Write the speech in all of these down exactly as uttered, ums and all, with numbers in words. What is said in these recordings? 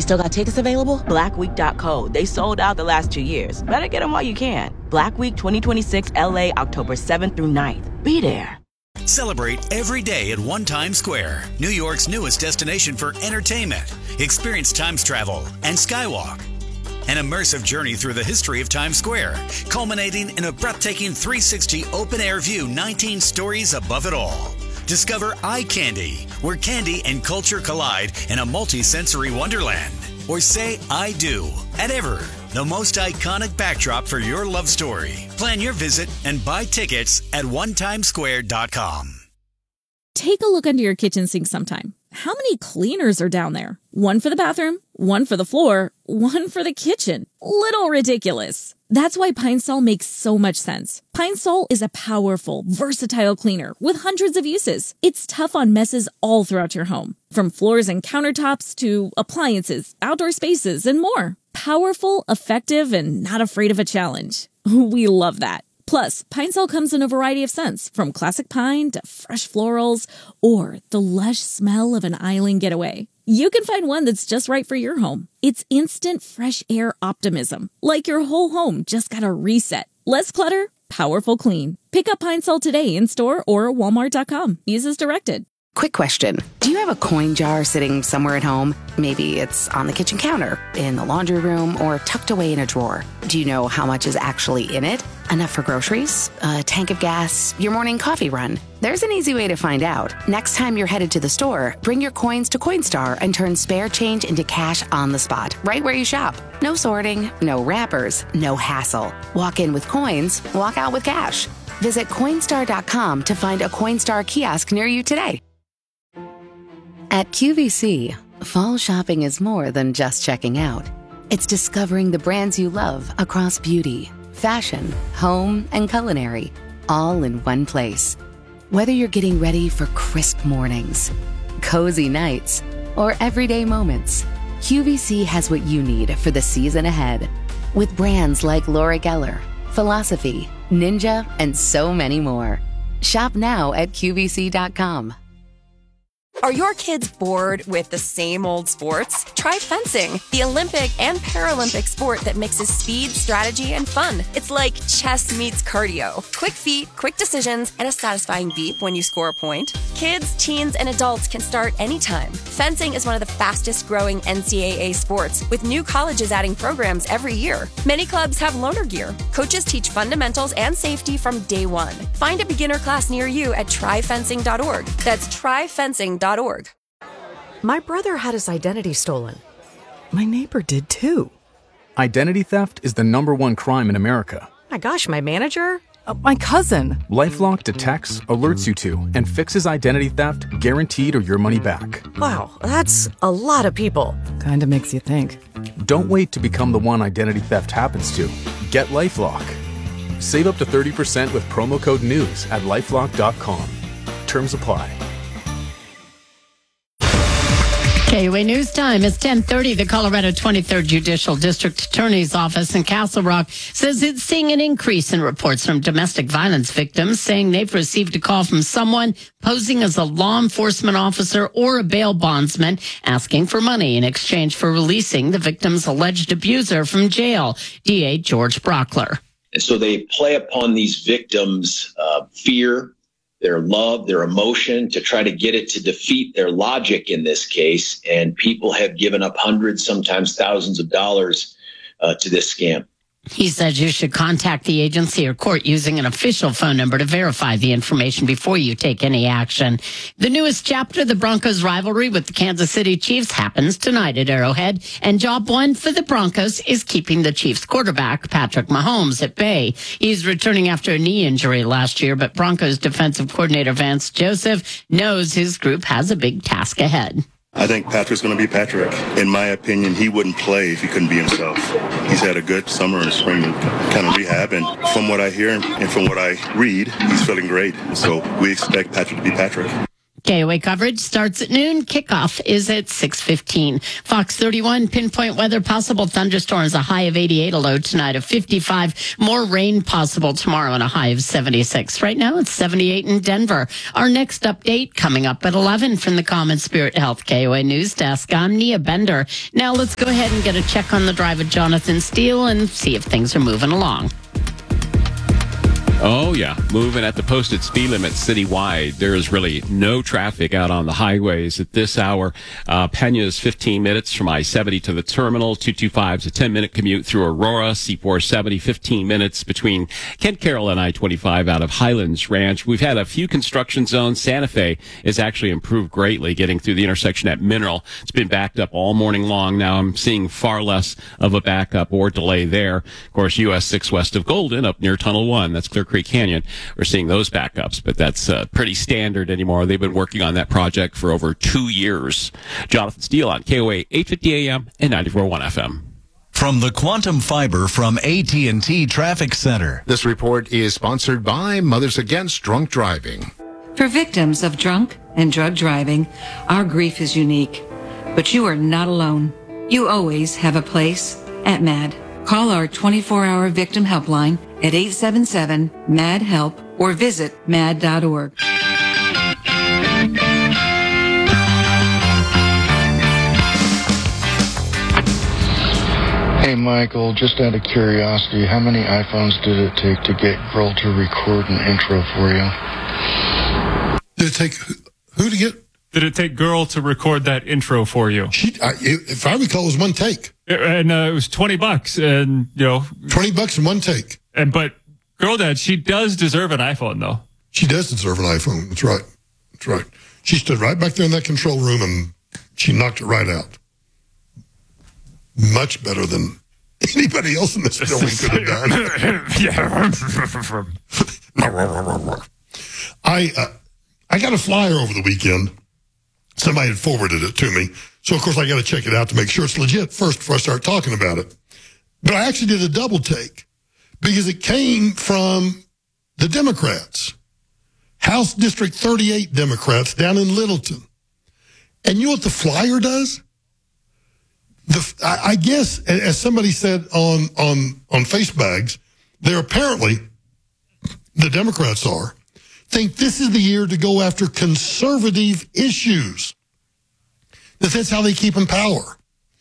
Still got tickets available? black week dot co. They sold out the last two years. Better get them while you can. Black Week twenty twenty-six L A, October seventh through ninth. Be there. Celebrate every day at One Times Square, New York's newest destination for entertainment. Experience Times travel and Skywalk. An immersive journey through the history of Times Square, culminating in a breathtaking three sixty open-air view, nineteen stories above it all. Discover Eye Candy, where candy and culture collide in a multi-sensory wonderland. Or say I do at Ever, the most iconic backdrop for your love story. Plan your visit and buy tickets at one times square dot com. Take a look under your kitchen sink sometime. How many cleaners are down there? One for the bathroom, one for the floor, one for the kitchen. Little ridiculous. That's why Pine Sol makes so much sense. Pine Sol is a powerful, versatile cleaner with hundreds of uses. It's tough on messes all throughout your home, from floors and countertops to appliances, outdoor spaces, and more. Powerful, effective, and not afraid of a challenge. We love that. Plus, Pine Sol comes in a variety of scents, from classic pine to fresh florals, or the lush smell of an island getaway. You can find one that's just right for your home. It's instant fresh air optimism, like your whole home just got a reset. Less clutter, powerful clean. Pick up Pine Sol today in store or walmart dot com. Use as directed. Quick question. Do you have a coin jar sitting somewhere at home? Maybe it's on the kitchen counter, in the laundry room, or tucked away in a drawer. Do you know how much is actually in it? Enough for groceries? A tank of gas? Your morning coffee run? There's an easy way to find out. Next time you're headed to the store, bring your coins to Coinstar and turn spare change into cash on the spot, right where you shop. No sorting, no wrappers, no hassle. Walk in with coins, walk out with cash. Visit Coinstar dot com to find a Coinstar kiosk near you today. At Q V C, fall shopping is more than just checking out. It's discovering the brands you love across beauty, fashion, home, and culinary, all in one place. Whether you're getting ready for crisp mornings, cozy nights, or everyday moments, Q V C has what you need for the season ahead. With brands like Laura Geller, Philosophy, Ninja, and so many more. Shop now at Q V C dot com. Are your kids bored with the same old sports? Try fencing, the Olympic and Paralympic sport that mixes speed, strategy, and fun. It's like chess meets cardio. Quick feet, quick decisions, and a satisfying beep when you score a point. Kids, teens, and adults can start anytime. Fencing is one of the fastest growing N C double A sports, with new colleges adding programs every year. Many clubs have loaner gear. Coaches teach fundamentals and safety from day one. Find a beginner class near you at try fencing dot org. That's try fencing dot org. My brother had his identity stolen. My neighbor did too. Identity theft is the number one crime in America. My gosh, my manager? Uh, my cousin. LifeLock detects, alerts you to, and fixes identity theft guaranteed or your money back. Wow, that's a lot of people. Kinda makes you think. Don't wait to become the one identity theft happens to. Get LifeLock. Save up to thirty percent with promo code NEWS at lifelock dot com. Terms apply. K U A News Time is ten thirty. The Colorado twenty-third Judicial District Attorney's Office in Castle Rock says it's seeing an increase in reports from domestic violence victims, saying they've received a call from someone posing as a law enforcement officer or a bail bondsman asking for money in exchange for releasing the victim's alleged abuser from jail. D A George Brockler. And so they play upon these victims' uh, fear, their love, their emotion, to try to get it to defeat their logic in this case. And people have given up hundreds, sometimes thousands of dollars uh, to this scam. He says you should contact the agency or court using an official phone number to verify the information before you take any action. The newest chapter of the Broncos rivalry with the Kansas City Chiefs happens tonight at Arrowhead. And job one for the Broncos is keeping the Chiefs quarterback, Patrick Mahomes, at bay. He's returning after a knee injury last year, but Broncos defensive coordinator Vance Joseph knows his group has a big task ahead. I think Patrick's going to be Patrick. In my opinion, he wouldn't play if he couldn't be himself. He's had a good summer and spring kind of rehab, and from what I hear and from what I read, he's feeling great. So we expect Patrick to be Patrick. K O A coverage starts at noon. Kickoff is at six fifteen. Fox thirty-one, pinpoint weather, possible thunderstorms, a high of eighty-eight, a low tonight of fifty-five. More rain possible tomorrow and a high of seventy-six. Right now it's seventy-eight in Denver. Our next update coming up at eleven from the Common Spirit Health K O A News Desk. I'm Nia Bender. Now let's go ahead and get a check on the drive of Jonathan Steele and see if things are moving along. Oh, yeah. Moving at the posted speed limit citywide. There is really no traffic out on the highways at this hour. Uh, Pena is fifteen minutes from I seventy to the terminal. two twenty-five is a ten-minute commute through Aurora. C four seventy, fifteen minutes between Kent Carroll and I twenty-five out of Highlands Ranch. We've had a few construction zones. Santa Fe has actually improved greatly getting through the intersection at Mineral. It's been backed up all morning long. Now I'm seeing far less of a backup or delay there. Of course, U S six west of Golden up near Tunnel one. That's Clear Creek Canyon. We're seeing those backups, but that's uh, pretty standard anymore. They've been working on that project for over two years. Jonathan Steele on K O A eight fifty A M and ninety-four point one F M. From the Quantum Fiber from A T and T Traffic Center. This report is sponsored by Mothers Against Drunk Driving. For victims of drunk and drug driving, our grief is unique. But you are not alone. You always have a place at MAD. Call our twenty-four hour victim helpline at eight seven seven, M A D, HELP or visit mad dot org. Hey, Michael, just out of curiosity, how many iPhones did it take to get Girl to record an intro for you? Did it take who to get? Did it take Girl to record that intro for you? She, I, if I recall, it was one take. And uh, it was twenty bucks, and you know, twenty bucks in one take. And but Girl Dad, she does deserve an iPhone, though. She does deserve an iPhone. That's right. That's right. She stood right back there in that control room, and she knocked it right out. Much better than anybody else in this building could have done. I uh, I got a flyer over the weekend. Somebody had forwarded it to me. So, of course, I got to check it out to make sure it's legit first before I start talking about it. But I actually did a double take because it came from the Democrats, House District thirty-eight Democrats down in Littleton. And you know what the flyer does? The, I, I guess, as somebody said on, on, on Facebags, they're apparently, the Democrats are, think this is the year to go after conservative issues. That that's how they keep in power.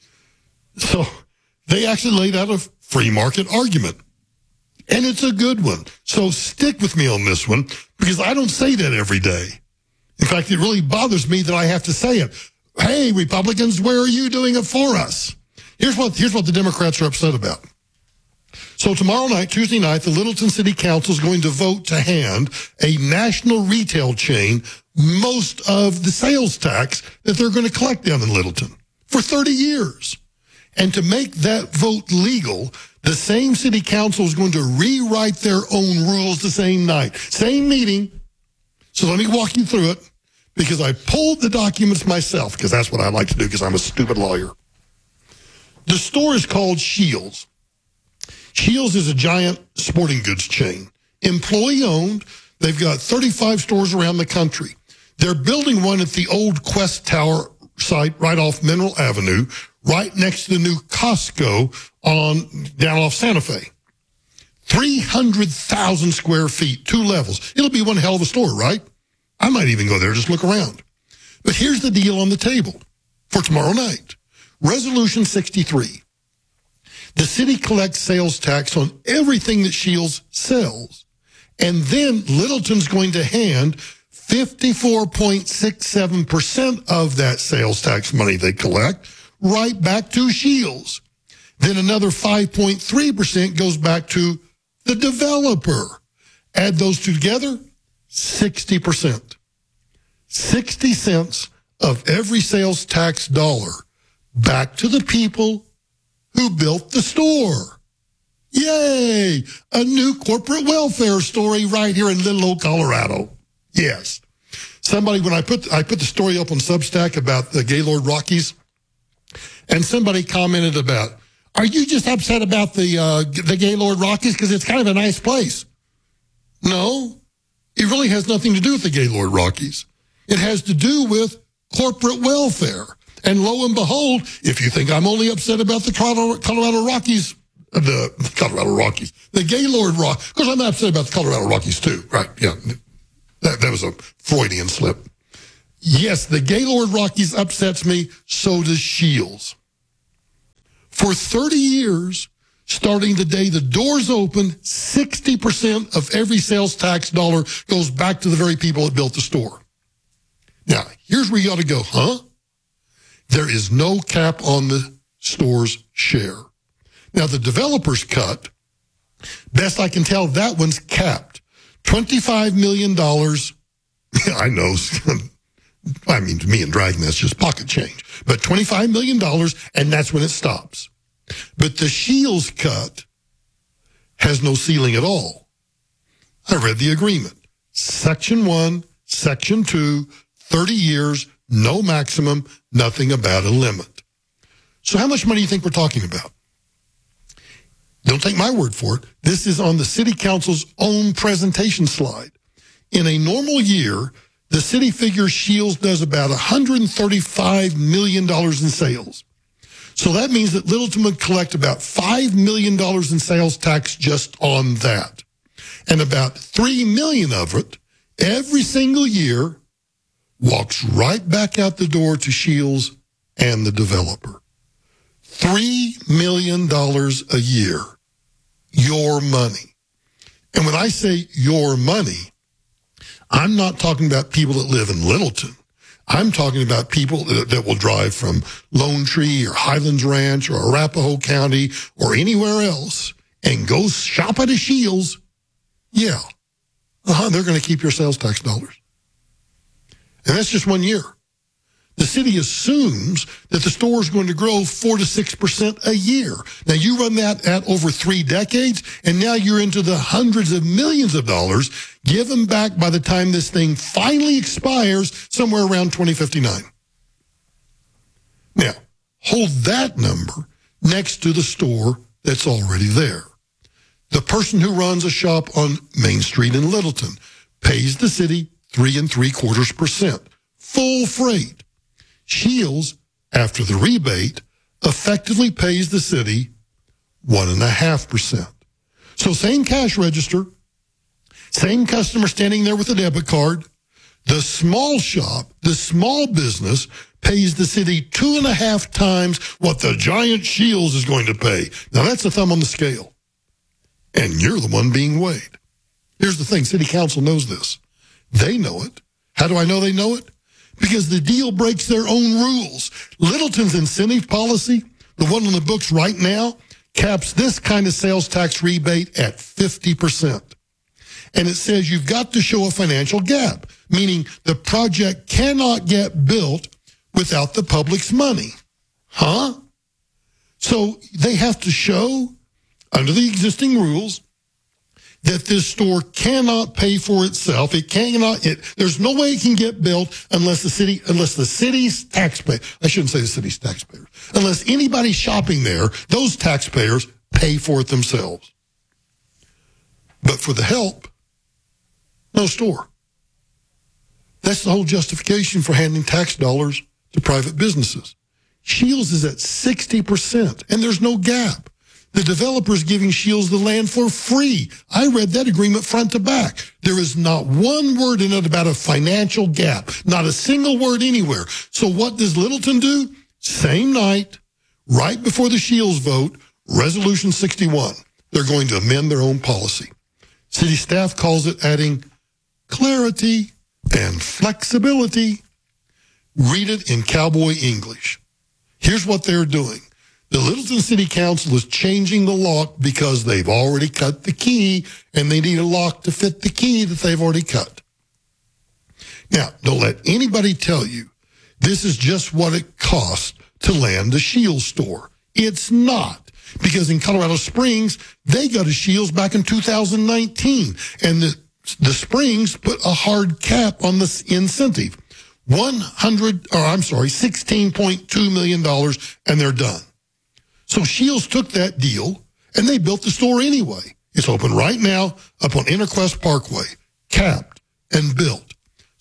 So they actually laid out a free market argument. And it's a good one. So stick with me on this one, because I don't say that every day. In fact, it really bothers me that I have to say it. Hey, Republicans, where are you doing it for us? Here's what, here's what the Democrats are upset about. So tomorrow night, Tuesday night, the Littleton City Council is going to vote to hand a national retail chain most of the sales tax that they're going to collect down in Littleton for thirty years. And to make that vote legal, the same city council is going to rewrite their own rules the same night. Same meeting. So let me walk you through it, because I pulled the documents myself, because that's what I like to do, because I'm a stupid lawyer. The store is called Shields. Shields is a giant sporting goods chain. Employee-owned. They've got thirty-five stores around the country. They're building one at the old Quest Tower site right off Mineral Avenue, right next to the new Costco on down off Santa Fe. three hundred thousand square feet, two levels. It'll be one hell of a store, right? I might even go there, just look around. But here's the deal on the table for tomorrow night. Resolution sixty-three. The city collects sales tax on everything that Shields sells. And then Littleton's going to hand fifty-four point six seven percent of that sales tax money they collect right back to Shields. Then another five point three percent goes back to the developer. Add those two together, sixty percent. sixty cents of every sales tax dollar back to the people who built the store. Yay! A new corporate welfare story right here in little old Colorado. Yes. Somebody, when I put I put the story up on Substack about the Gaylord Rockies, and somebody commented about, are you just upset about the uh, the Gaylord Rockies because it's kind of a nice place? No, it really has nothing to do with the Gaylord Rockies. It has to do with corporate welfare. And lo and behold, if you think I'm only upset about the Colorado, Colorado Rockies, the Colorado Rockies, the Gaylord Rock, because I'm upset about the Colorado Rockies too, right? Yeah, that, that was a Freudian slip. Yes, the Gaylord Rockies upsets me, so does Shields. For thirty years, starting the day the doors open, sixty percent of every sales tax dollar goes back to the very people that built the store. Now, here's where you ought to go, huh? There is no cap on the store's share. Now, the developer's cut, best I can tell, that one's capped. twenty-five million dollars. I know. I mean, to me and Dragon, that's just pocket change. But twenty-five million dollars, and that's when it stops. But the Shields cut has no ceiling at all. I read the agreement. Section one, Section two, thirty years, no maximum, nothing about a limit. So how much money do you think we're talking about? Don't take my word for it. This is on the city council's own presentation slide. In a normal year, the city figures Shields does about one hundred thirty-five million dollars in sales. So that means that Littleton would collect about five million dollars in sales tax just on that. And about three million dollars of it, every single year, walks right back out the door to Shields and the developer. Three million dollars a year. Your money. And when I say your money, I'm not talking about people that live in Littleton. I'm talking about people that, that will drive from Lone Tree or Highlands Ranch or Arapahoe County or anywhere else and go shop at a Shields. Yeah. Uh-huh, they're going to keep your sales tax dollars. And that's just one year. The city assumes that the store is going to grow four to six percent a year. Now, you run that at over three decades, and now you're into the hundreds of millions of dollars given back by the time this thing finally expires somewhere around twenty fifty-nine. Now, hold that number next to the store that's already there. The person who runs a shop on Main Street in Littleton pays the city three and three quarters percent, full freight. Shields, after the rebate, effectively pays the city one and a half percent. So same cash register, same customer standing there with a debit card. The small shop, the small business, pays the city two and a half times what the giant Shields is going to pay. Now that's a thumb on the scale. And you're the one being weighed. Here's the thing, city council knows this. They know it. How do I know they know it? Because the deal breaks their own rules. Littleton's incentive policy, the one on the books right now, caps this kind of sales tax rebate at fifty percent. And it says you've got to show a financial gap, meaning the project cannot get built without the public's money. Huh? So they have to show, under the existing rules, that this store cannot pay for itself. It cannot, it, there's no way it can get built unless the city, unless the city's taxpayer, I shouldn't say the city's taxpayers, unless anybody shopping there, those taxpayers pay for it themselves. But for the help, no store. That's the whole justification for handing tax dollars to private businesses. Shields is at sixty percent, and there's no gap. The developer is giving Shields the land for free. I read that agreement front to back. There is not one word in it about a financial gap. Not a single word anywhere. So what does Littleton do? Same night, right before the Shields vote, Resolution sixty-one. They're going to amend their own policy. City staff calls it adding clarity and flexibility. Read it in cowboy English. Here's what they're doing. The Littleton City Council is changing the lock because they've already cut the key, and they need a lock to fit the key that they've already cut. Now, don't let anybody tell you this is just what it costs to land a Shields store. It's not, because in Colorado Springs, they got a Shields back in two thousand nineteen, and the, the Springs put a hard cap on the incentive. one hundred, or I'm sorry, sixteen point two million dollars, and they're done. So Shields took that deal, and they built the store anyway. It's open right now up on Interquest Parkway, capped and built.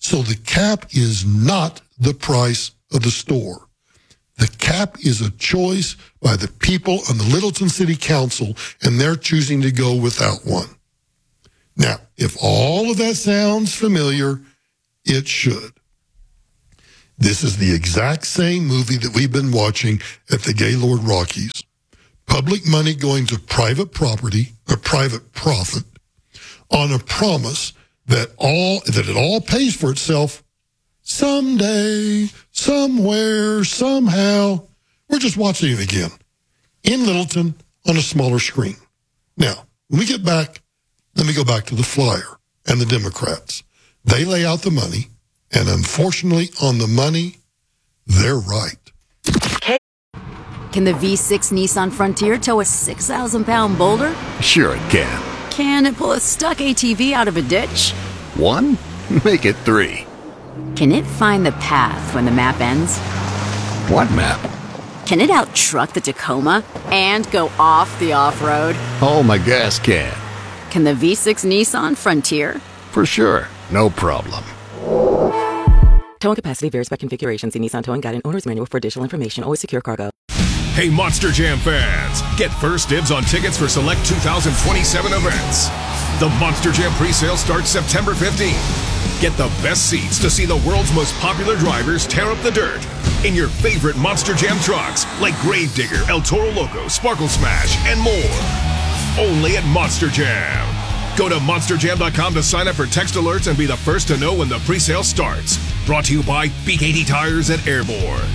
So the cap is not the price of the store. The cap is a choice by the people on the Littleton City Council, and they're choosing to go without one. Now, if all of that sounds familiar, it should. This is the exact same movie that we've been watching at the Gaylord Rockies. Public money going to private property, or private profit, on a promise that all that it all pays for itself someday, somewhere, somehow. We're just watching it again in Littleton on a smaller screen. Now, when we get back, let me go back to the flyer and the Democrats. They lay out the money, and unfortunately, on the money, they're right. Can the V six Nissan Frontier tow a six thousand pound boulder? Sure it can. Can it pull a stuck A T V out of a ditch? One? Make it three. Can it find the path when the map ends? What map? Can it out-truck the Tacoma and go off the off-road? Oh, my gas can. Can the V six Nissan Frontier? For sure. No problem. Towing capacity varies by configuration. See Nissan Towing Guide and Owner's Manual for additional information. Always secure cargo. Hey, Monster Jam fans! Get first dibs on tickets for select two thousand twenty-seven events. The Monster Jam pre-sale starts September fifteenth. Get the best seats to see the world's most popular drivers tear up the dirt in your favorite Monster Jam trucks like Gravedigger, El Toro Loco, Sparkle Smash, and more. Only at Monster Jam. Go to monster jam dot com to sign up for text alerts and be the first to know when the pre-sale starts. Brought to you by B K T Tires and Airborne.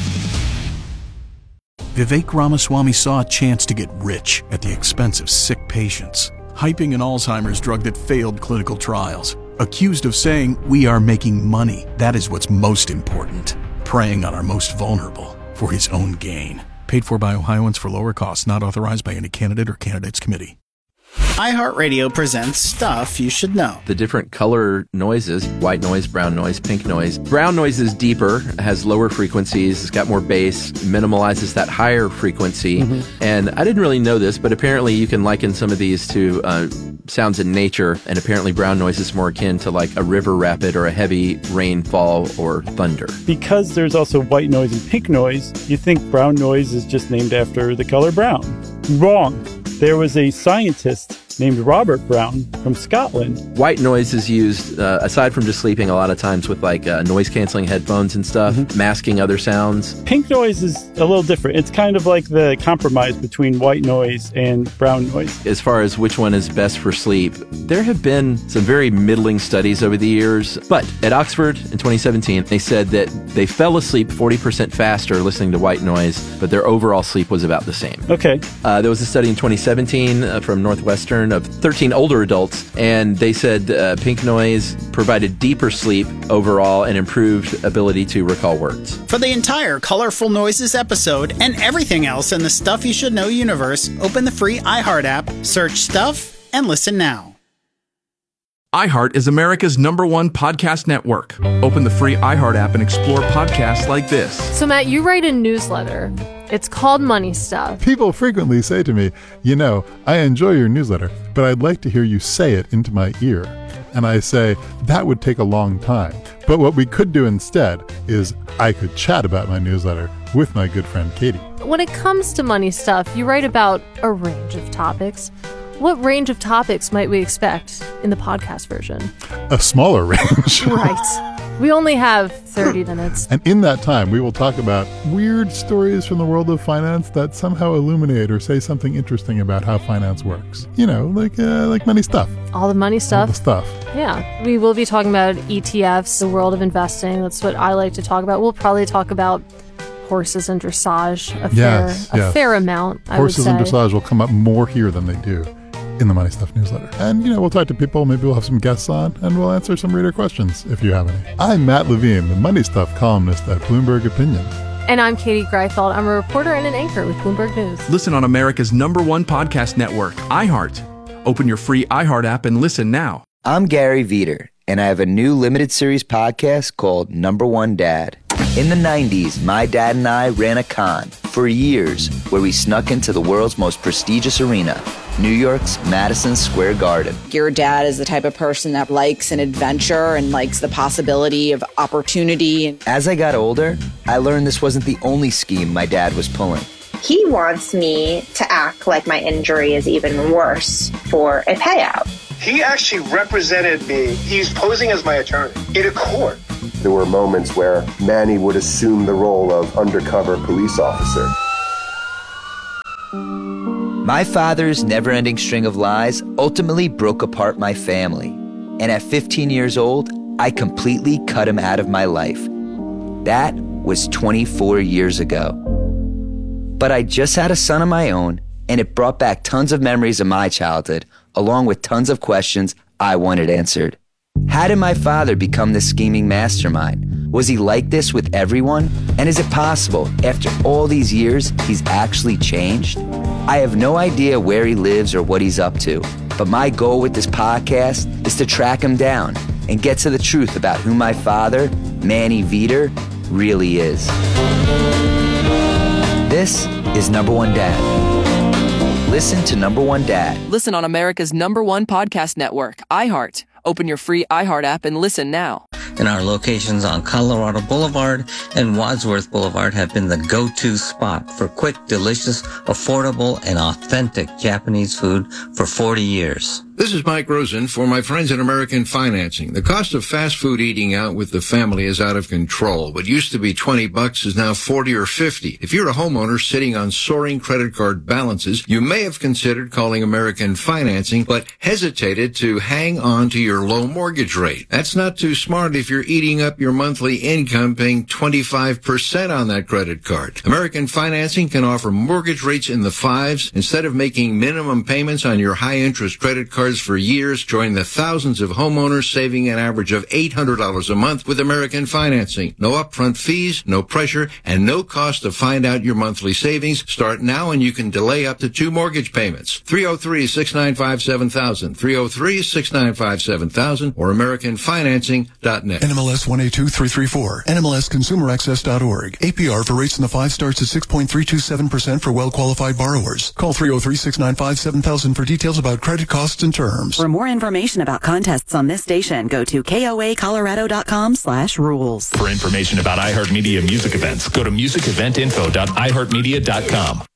Vivek Ramaswamy saw a chance to get rich at the expense of sick patients, hyping an Alzheimer's drug that failed clinical trials. Accused of saying, "We are making money. That is what's most important." Preying on our most vulnerable for his own gain. Paid for by Ohioans for lower costs, not authorized by any candidate or candidates committee. iHeartRadio presents Stuff You Should Know. The different color noises, white noise, brown noise, pink noise. Brown noise is deeper, has lower frequencies, it's got more bass, minimalizes that higher frequency. Mm-hmm. And I didn't really know this, but apparently you can liken some of these to uh, sounds in nature, and apparently brown noise is more akin to like a river rapid or a heavy rainfall or thunder. Because there's also white noise and pink noise, you think brown noise is just named after the color brown. Wrong. There was a scientist named Robert Brown from Scotland. White noise is used, uh, aside from just sleeping, a lot of times with like uh, noise-canceling headphones and stuff, mm-hmm. masking other sounds. Pink noise is a little different. It's kind of like the compromise between white noise and brown noise. As far as which one is best for sleep, there have been some very middling studies over the years, but at Oxford in twenty seventeen, they said that they fell asleep forty percent faster listening to white noise, but their overall sleep was about the same. Okay. Uh, there was a study in twenty seventeen uh, from Northwestern of thirteen older adults, and they said uh, pink noise provided deeper sleep overall and improved ability to recall words. For the entire Colorful Noises episode and everything else in the Stuff You Should Know universe, open the free iHeart app, search Stuff, and listen now. iHeart is America's number one podcast network. Open the free iHeart app and explore podcasts like this. So, Matt, you write a newsletter. It's called Money Stuff. People frequently say to me, you know, I enjoy your newsletter, but I'd like to hear you say it into my ear. And I say, that would take a long time. But what we could do instead is I could chat about my newsletter with my good friend Katie. When it comes to Money Stuff, you write about a range of topics. What range of topics might we expect in the podcast version? A smaller range. Right. We only have thirty minutes. And in that time, we will talk about weird stories from the world of finance that somehow illuminate or say something interesting about how finance works. You know, like uh, like money stuff. All the money stuff. All the stuff. Yeah. We will be talking about E T Fs, the world of investing. That's what I like to talk about. We'll probably talk about horses and dressage a yes, fair, yes. a fair amount, I Horses would say. and dressage will come up more here than they do in the Money Stuff newsletter. And, you know, we'll talk to people, maybe we'll have some guests on, and we'll answer some reader questions if you have any. I'm Matt Levine, the Money Stuff columnist at Bloomberg Opinion. And I'm Katie Greifeld. I'm a reporter and an anchor with Bloomberg News. Listen on America's number one podcast network, iHeart. Open your free iHeart app and listen now. I'm Gary Veter, and I have a new limited series podcast called Number One Dad. In the nineties, my dad and I ran a con for years where we snuck into the world's most prestigious arena, New York's Madison Square Garden. Your dad is the type of person that likes an adventure and likes the possibility of opportunity. As I got older, I learned this wasn't the only scheme my dad was pulling. He wants me to act like my injury is even worse for a payout. He actually represented me. He's posing as my attorney in a court. There were moments where Manny would assume the role of undercover police officer. My father's never-ending string of lies ultimately broke apart my family. And at fifteen years old, I completely cut him out of my life. That was twenty-four years ago. But I just had a son of my own, and it brought back tons of memories of my childhood, along with tons of questions I wanted answered. How did my father become this scheming mastermind? Was he like this with everyone? And is it possible, after all these years, he's actually changed? I have no idea where he lives or what he's up to, but my goal with this podcast is to track him down and get to the truth about who my father, Manny Veter, really is. This is Number One Dad. Listen to Number One Dad. Listen on America's number one podcast network, iHeart. Open your free iHeart app and listen now. And our locations on Colorado Boulevard and Wadsworth Boulevard have been the go-to spot for quick, delicious, affordable, and authentic Japanese food for forty years. This is Mike Rosen for my friends at American Financing. The cost of fast food eating out with the family is out of control. What used to be twenty bucks is now forty or fifty. If you're a homeowner sitting on soaring credit card balances, you may have considered calling American Financing, but hesitated to hang on to your low mortgage rate. That's not too smart if you're eating up your monthly income paying twenty-five percent on that credit card. American Financing can offer mortgage rates in the fives. Instead of making minimum payments on your high-interest credit card for years, join the thousands of homeowners saving an average of eight hundred dollars a month with American Financing. No upfront fees, no pressure, and no cost to find out your monthly savings. Start now and you can delay up to two mortgage payments. three oh three, six nine five, seven thousand, three oh three, six nine five, seven thousand, or american financing dot net. N M L S one eight two three three four. N M L S consumer access dot org. A P R for rates in the five starts at six point three two seven percent for well-qualified borrowers. Call three oh three, six nine five, seven thousand for details about credit costs and terms. For more information about contests on this station, go to K O A Colorado dot com slash rules. For information about iHeartMedia music events, go to music event info dot i heart media dot com.